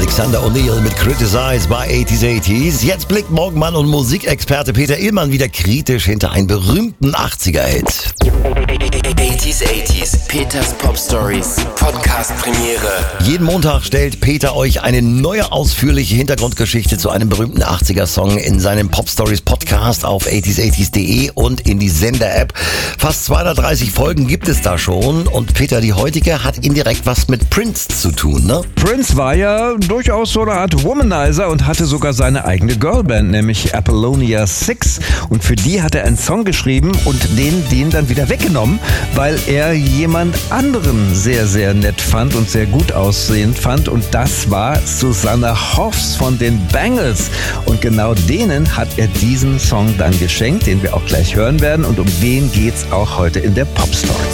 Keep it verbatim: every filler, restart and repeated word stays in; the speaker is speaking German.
Alexander O'Neal mit Criticize bei achtziger achtziger. Jetzt blickt Morgenmann und Musikexperte Peter Illmann wieder kritisch hinter einen berühmten achtziger-Hit. achtziger achtziger, Peters Pop Stories, Podcast Premiere. Jeden Montag stellt Peter euch eine neue ausführliche Hintergrundgeschichte zu einem berühmten achtziger-Song in seinem Pop Stories Podcast auf achtziger achtziger punkt de und in die Sender-App. Fast zweihundertdreißig Folgen gibt es da schon und Peter, die heutige hat indirekt was mit Prince zu tun, ne? Prince war ja durchaus so eine Art Womanizer und hatte sogar seine eigene Girlband, nämlich Apollonia six. Und für die hat er einen Song geschrieben und den, den dann wieder weggenommen, weil er jemand anderen sehr, sehr nett fand und sehr gut aussehend fand. Und das war Susanna Hoffs von den Bangles. Und genau denen hat er diesen Song dann geschenkt, den wir auch gleich hören werden. Und um den geht's auch heute in der Pop Story.